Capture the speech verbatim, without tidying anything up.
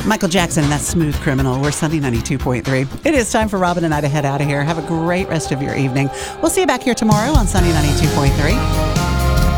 Michael Jackson, and that's Smooth Criminal. We're Sunday ninety-two point three. It is time for Robin and I to head out of here. Have a great rest of your evening. We'll see you back here tomorrow on Sunday ninety-two point three.